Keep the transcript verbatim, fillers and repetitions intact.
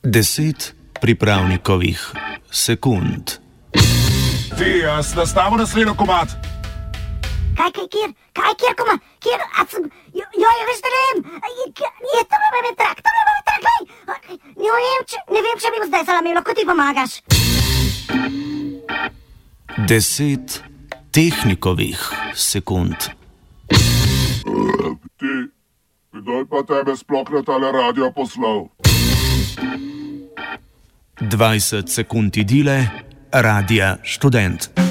Deset pripravnikovih sekund. Ti, jaz nastavo naslednjo komad. Kaj, kaj, kjer, kaj, kjer, koma, kjer, a sem, jo, jo, jo, veš, da ne vem, je to me me trak, to me me trak, kaj, ne vem, če, ne vem, če bi mu zdaj salamil, lahko ti pomagaš. Deset tehnikovih sekund. Ti, kdo je pa tebe sploh na tale radio poslal? Dvajset sekund idile, Radia Študent.